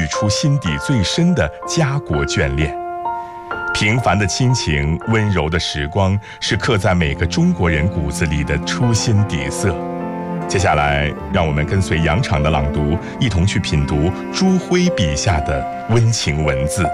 语出心底最深的家国眷恋。平凡的亲情，温柔的时光，是刻在每个中国人骨子里的初心底色。接下来，让我们跟随杨昶的朗读，一同去品读朱辉笔下的温情文字。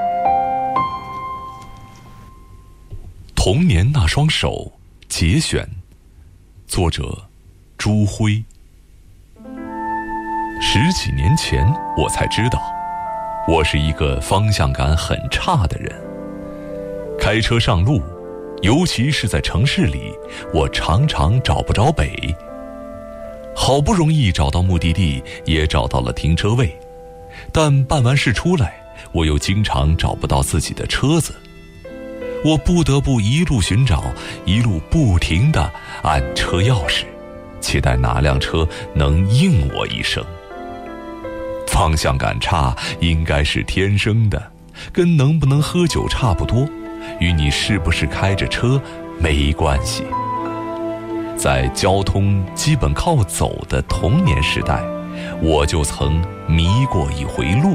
童年那双手节选，作者朱辉。10几年前，我才知道，我是一个方向感很差的人。开车上路，尤其是在城市里，我常常找不着北。好不容易找到目的地，也找到了停车位，但办完事出来，我又经常找不到自己的车子。我不得不一路寻找，一路不停地按车钥匙，期待哪辆车能应我一声。方向感差应该是天生的，跟能不能喝酒差不多，与你是不是开着车没关系。在交通基本靠走的童年时代，我就曾迷过一回路。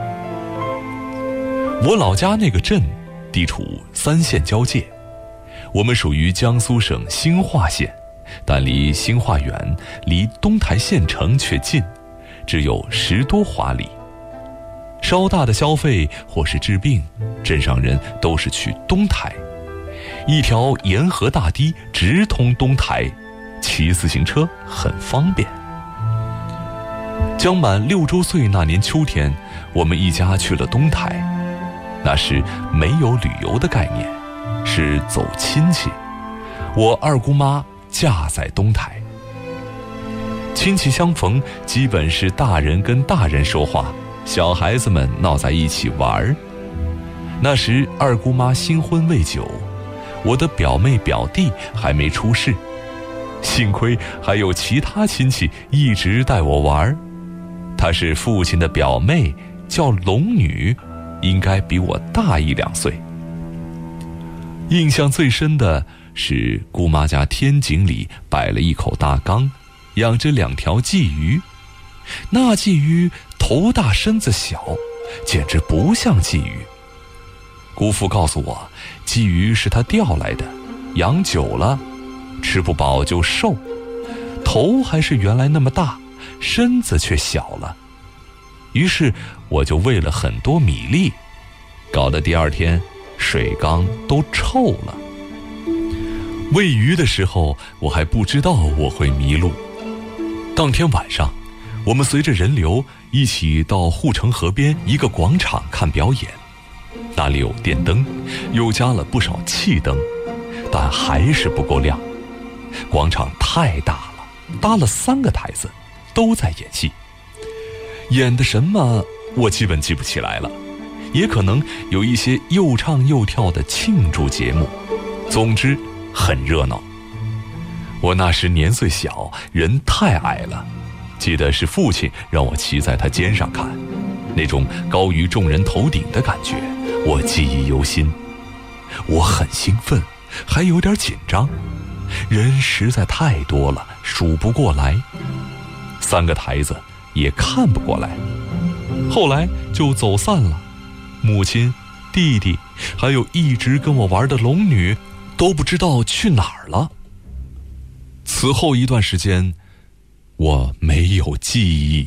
我老家那个镇地处3县交界，我们属于江苏省兴化县，但离兴化远，离东台县城却近，只有10多华里。稍大的消费或是治病，镇上人都是去东台。一条沿河大堤直通东台，骑自行车很方便。将满6周岁那年秋天，我们一家去了东台。那时没有旅游的概念，是走亲戚。我二姑妈嫁在东台。亲戚相逢，基本是大人跟大人说话，小孩子们闹在一起玩。那时二姑妈新婚未久，我的表妹表弟还没出世，幸亏还有其他亲戚一直带我玩。她是父亲的表妹，叫龙女，应该比我大1、2岁。印象最深的是姑妈家天井里摆了一口大缸，养着2条鲫鱼。那鲫鱼头大身子小，简直不像鲫鱼。姑父告诉我，鲫鱼是他钓来的，养久了吃不饱就瘦，头还是原来那么大，身子却小了。于是我就喂了很多米粒，搞得第2天水缸都臭了。喂鱼的时候，我还不知道我会迷路。当天晚上，我们随着人流一起到护城河边一个广场看表演。那里有电灯，又加了不少气灯，但还是不够亮。广场太大了，搭了3个台子，都在演戏。演的什么我基本记不起来了，也可能有一些又唱又跳的庆祝节目。总之很热闹。我那时年岁小，人太矮了，记得是父亲让我骑在他肩上看，那种高于众人头顶的感觉我记忆犹新。我很兴奋，还有点紧张，人实在太多了，数不过来，3个台子也看不过来。后来就走散了，母亲、弟弟还有一直跟我玩的龙女都不知道去哪儿了。此后一段时间，我没有记忆。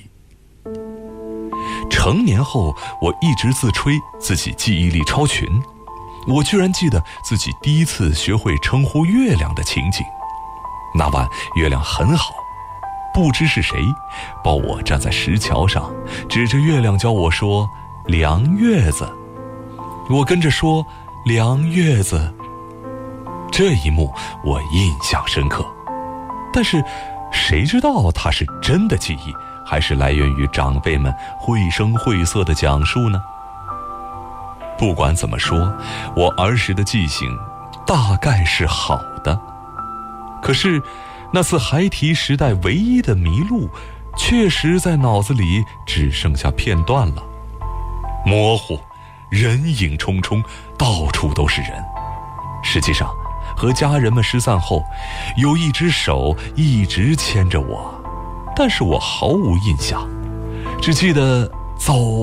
成年后，我一直自吹自己记忆力超群，我居然记得自己第一次学会称呼月亮的情景。那晚月亮很好，不知是谁抱我站在石桥上，指着月亮教我说凉月子。我跟着说凉月子。这一幕我印象深刻，但是谁知道它是真的记忆，还是来源于长辈们绘声绘色的讲述呢？不管怎么说，我儿时的记性大概是好的。可是那次孩提时代唯一的迷路，确实在脑子里只剩下片段了，模糊，人影匆匆，到处都是人。实际上和家人们失散后，有一只手一直牵着我，但是我毫无印象，只记得走